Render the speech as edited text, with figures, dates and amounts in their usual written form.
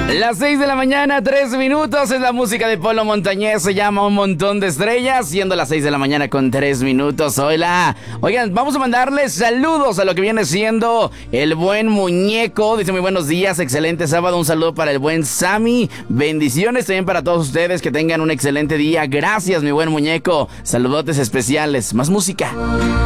Las 6 de la mañana, 3 minutos, es la música de Polo Montañés, se llama Un Montón de Estrellas, siendo las 6 de la mañana con 3 minutos. Hola, oigan, vamos a mandarles saludos a lo que viene siendo el buen muñeco. Dice muy buenos días, excelente sábado, un saludo para el buen Sammy, bendiciones también para todos ustedes, que tengan un excelente día. Gracias, mi buen muñeco, saludotes especiales, más música.